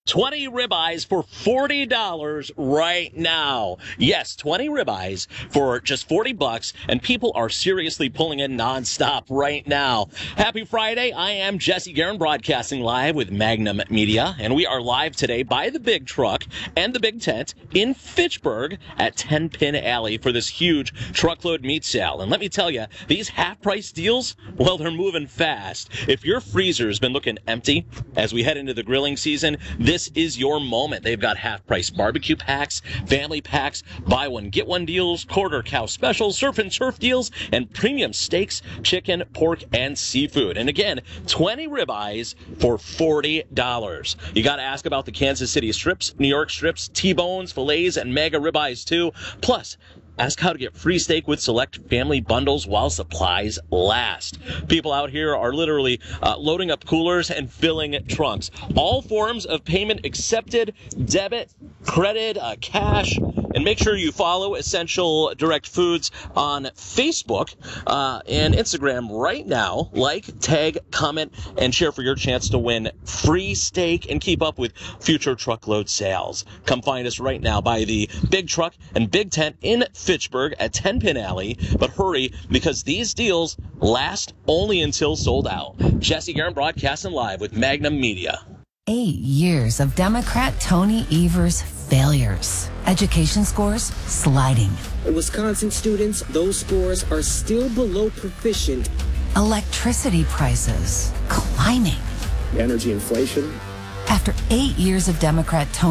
20 ribeyes for $40 right now. Yes, 20 ribeyes for just $40, and people are seriously pulling in nonstop right now. Happy Friday. I am Jesse Guerin, broadcasting live with Magnum Media, and we are live today by the Big Truck and the Big Tent in Fitchburg at 10 Pin Alley for this huge truckload meat sale. And let me tell you, these half-price deals, well, they're moving fast. If your freezer's been looking empty as we head into the grilling season, this is your moment. They've got half-price barbecue packs, family packs, buy one, get one deals, quarter cow specials, surf and turf deals, and premium steaks, chicken, pork, and seafood. And again, 20 ribeyes for $40. You got to ask about the Kansas City strips, New York strips, T-bones, fillets, and mega ribeyes too. Plus, ask how to get free steak with select family bundles while supplies last. People out here are literally loading up coolers and filling trunks. All forms of payment accepted, debit, credit, cash. And make sure you follow Essential Direct Foods on Facebook and Instagram right now. Like, tag, comment, and share for your chance to win free steak and keep up with future truckload sales. Come find us right now by the Big Truck and Big Tent in Fitchburg at 10 Pin Alley. But hurry, because these deals last only until sold out. Jesse Guerin broadcasting live with Magnum Media. 8 years of Democrat Tony Evers' failures. Education scores sliding. Wisconsin students, those scores are still below proficient. Electricity prices climbing. Energy inflation. After 8 years of Democrat Tony